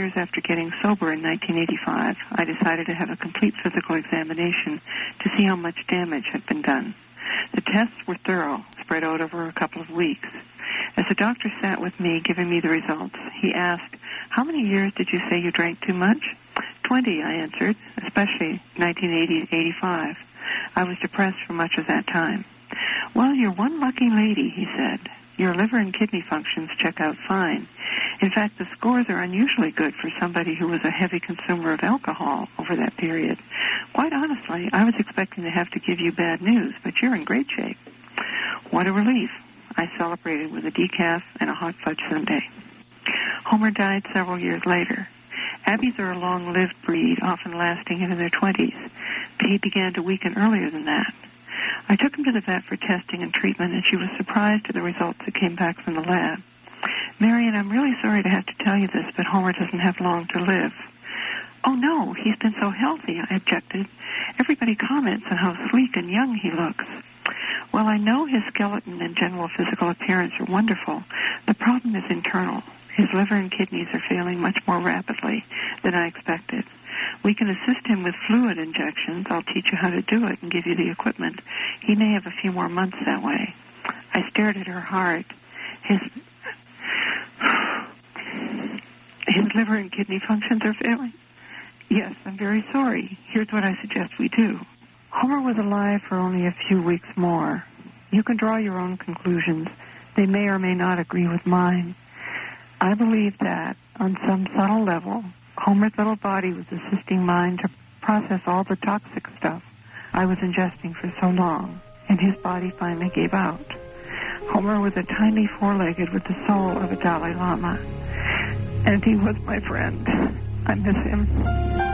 years after getting sober in 1985, I decided to have a complete physical examination to see how much damage had been done. The tests were thorough, spread out over a couple of weeks. As the doctor sat with me, giving me the results, he asked, "How many years did you say you drank too much?" 20, I answered, especially 1980-85. I was depressed for much of that time. "Well, you're one lucky lady," he said. "Your liver and kidney functions check out fine. In fact, the scores are unusually good for somebody who was a heavy consumer of alcohol over that period. Quite honestly, I was expecting to have to give you bad news, but you're in great shape." What a relief. I celebrated with a decaf and a hot fudge sundae. Homer died several years later. Abbeys are a long-lived breed, often lasting into their 20s, but he began to weaken earlier than that. I took him to the vet for testing and treatment, and she was surprised at the results that came back from the lab. "Marion, I'm really sorry to have to tell you this, but Homer doesn't have long to live." "Oh, no, he's been so healthy," I objected. "Everybody comments on how sleek and young he looks." "Well, I know his skeleton and general physical appearance are wonderful. The problem is internal. His liver and kidneys are failing much more rapidly than I expected. We can assist him with fluid injections. I'll teach you how to do it and give you the equipment. He may have a few more months that way." I stared at her hard. His liver and kidney functions are failing. "Yes, I'm very sorry. Here's what I suggest we do." Homer was alive for only a few weeks more. You can draw your own conclusions. They may or may not agree with mine. I believe that, on some subtle level, Homer's little body was assisting mine to process all the toxic stuff I was ingesting for so long, and his body finally gave out. Homer was a tiny four-legged with the soul of a Dalai Lama, and he was my friend. I miss him.